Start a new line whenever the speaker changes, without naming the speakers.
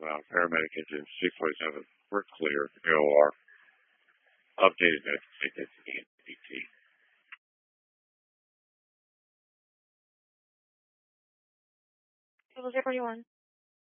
paramedic engine 647, we're clear, AOR, updated that ticket to EMPT.
Table 041.